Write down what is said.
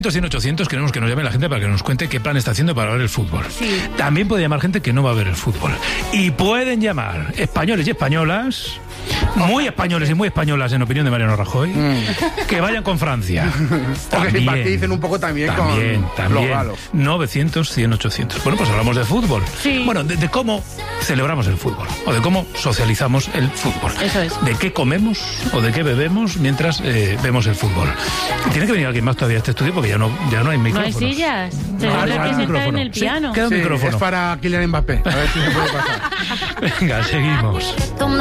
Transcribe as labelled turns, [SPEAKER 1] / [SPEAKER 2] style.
[SPEAKER 1] 100 800 queremos que nos llame la gente para que nos cuente qué plan está haciendo para ver el fútbol.
[SPEAKER 2] Sí.
[SPEAKER 1] También puede llamar gente que no va a ver el fútbol. Y pueden llamar españoles y españolas, muy españoles y muy españolas en opinión de Mariano Rajoy, que vayan con Francia.
[SPEAKER 3] O que simpaticen un poco también con los galos.
[SPEAKER 1] 900 100 800. Bueno, pues hablamos de fútbol.
[SPEAKER 2] Sí.
[SPEAKER 1] Bueno, de cómo celebramos el fútbol o de cómo socializamos el fútbol.
[SPEAKER 2] Eso es.
[SPEAKER 1] De qué comemos o de qué bebemos mientras vemos el fútbol. Tiene que venir alguien más todavía a este estudio porque ya no hay
[SPEAKER 2] No
[SPEAKER 1] micrófonos.
[SPEAKER 2] hay sillas. Se va a representar en el piano.
[SPEAKER 1] Sí, queda un
[SPEAKER 3] Sí,
[SPEAKER 1] micrófono.
[SPEAKER 3] es para Kylian Mbappé. A ver si se puede pasar.
[SPEAKER 1] Venga, seguimos.